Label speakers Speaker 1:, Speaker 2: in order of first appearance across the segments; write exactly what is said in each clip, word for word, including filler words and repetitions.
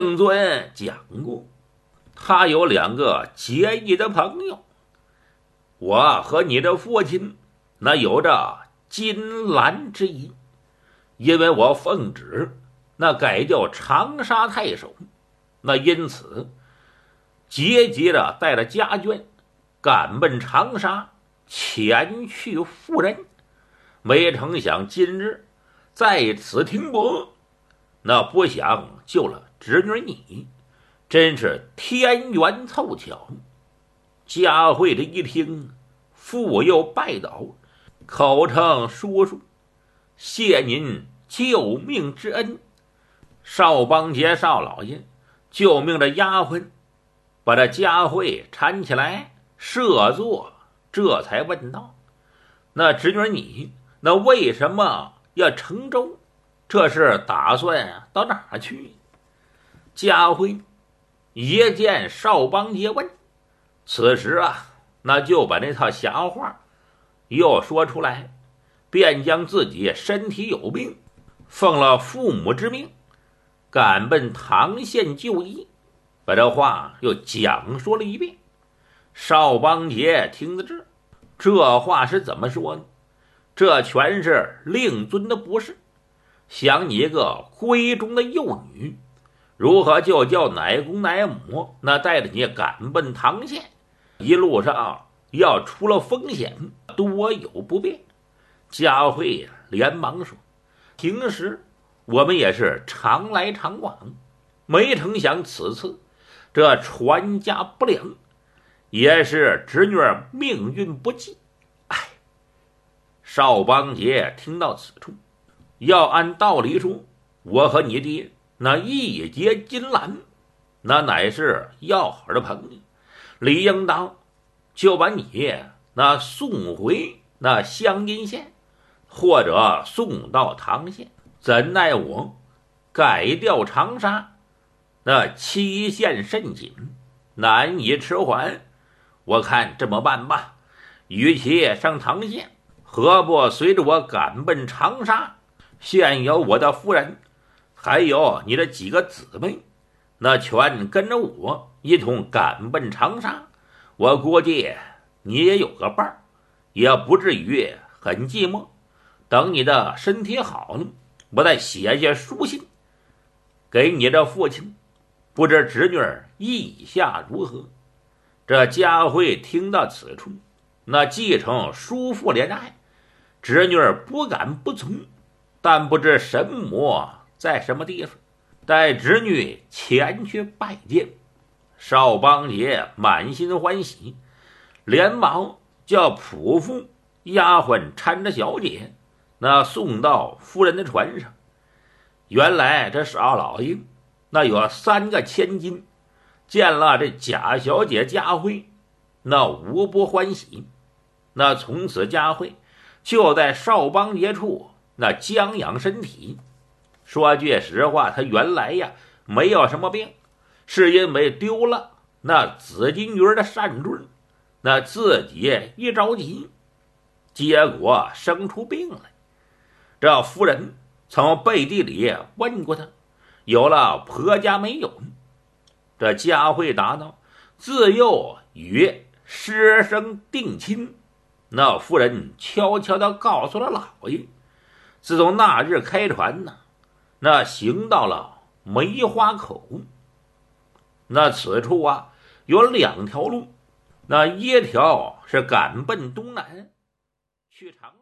Speaker 1: 圣尊讲过，他有两个结义的朋友，我和你的父亲那有着金兰之谊，因为我奉旨那改叫长沙太守，那因此节节的带着家眷赶奔长沙前去赴人，没成想今日在此停泊，那不想救了侄女你，真是天缘凑巧。佳慧这一听，复又拜倒，口称叔叔，谢您救命之恩。邵邦杰邵老爷救命的丫鬟把这佳慧搀起来设座，这才问道：那侄女你那为什么要乘舟？这是打算到哪儿去？佳慧也见邵邦杰问，此时啊，那就把那套瞎话又说出来，便将自己身体有病，奉了父母之命，赶奔唐县就医，把这话又讲说了一遍。邵邦杰听得这，这话是怎么说呢？这全是令尊的不是。想你一个闺中的幼女，如何就叫奶公奶母那带着你赶奔唐县？一路上要出了风险，多有不便。佳慧连忙说：平时我们也是常来常往，没成想此次这传家不良，也是侄女命运不济。哎，邵邦杰听到此处，要按道理说，我和你爹那一结金兰，那乃是要好的朋友，理应当就把你那送回那湘阴县，或者送到唐县。怎奈我改调长沙，那期限甚紧，难以迟缓。我看这么办吧，与其上唐县，何不随着我赶奔长沙？现有我的夫人，还有你的几个姊妹，那全跟着我一同赶奔长沙。我估计你也有个伴儿，也不至于很寂寞。等你的身体好了，我再写些书信给你的父亲，不知侄女意下如何？这佳慧听到此处，那继承叔父怜爱，侄女不敢不从，但不知神魔在什么地方，带侄女前去拜见。邵邦杰满心欢喜，连忙叫仆妇丫鬟搀着小姐那送到夫人的船上。原来这邵老爷那有三个千金，见了这贾小姐佳慧，那无不欢喜。那从此佳慧就在邵邦杰处那将养身体。说句实话，他原来呀没有什么病，是因为丢了那紫金鱼的善坠，那自己一着急，结果生出病来。这夫人从背地里问过他，有了婆家没有？这佳慧答道：自幼与师生定亲。那夫人悄悄地告诉了老爷，自从那日开船呢，那行到了梅花口。那此处啊有两条路，那一条是赶奔东南去长沙。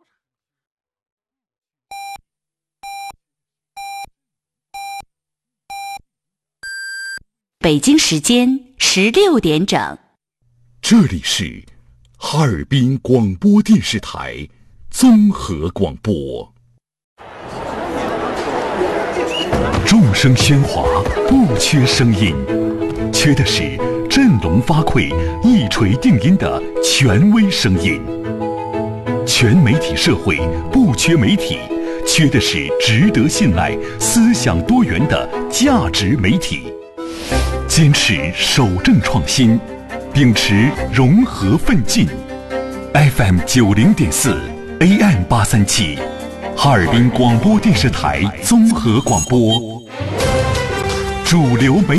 Speaker 2: 北京时间十六点整，
Speaker 3: 这里是哈尔滨广播电视台综合广播。众声喧哗，不缺声音，缺的是振聋发聩、一锤定音的权威声音。全媒体社会不缺媒体，缺的是值得信赖、思想多元的价值媒体。坚持守正创新，秉持融合奋进。F M 九零点四 A M 八三七，哈尔滨广播电视台综合广播。 主流媒